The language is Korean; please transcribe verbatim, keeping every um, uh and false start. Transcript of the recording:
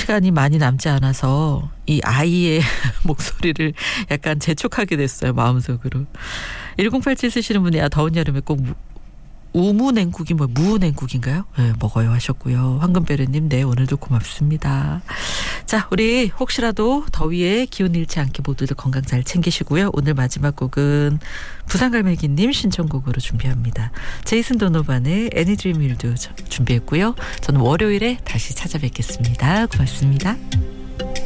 시간이 많이 남지 않아서 이 아이의 목소리를 약간 재촉하게 됐어요. 마음속으로. 일공팔칠 쓰시는 분이 아, 더운 여름에 꼭 무, 우무냉국이 뭐 무냉국인가요? 네, 먹어요 하셨고요. 황금베르님 네 오늘도 고맙습니다. 자 우리 혹시라도 더위에 기운 잃지 않게 모두들 건강 잘 챙기시고요. 오늘 마지막 곡은 부산갈매기님 신청곡으로 준비합니다. 제이슨 도노반의 애니드림 윌도 준비했고요. 저는 월요일에 다시 찾아뵙겠습니다. 고맙습니다.